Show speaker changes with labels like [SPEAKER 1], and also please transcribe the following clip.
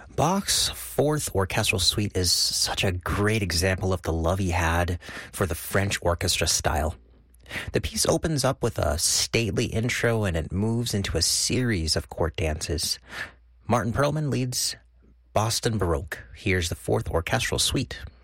[SPEAKER 1] Bach's Fourth Orchestral Suite is such a great example of the love he had for the French orchestra style. The piece opens up with a stately intro and it moves into a series of court dances. Martin Perlman leads Boston Baroque. Here's the Fourth Orchestral Suite.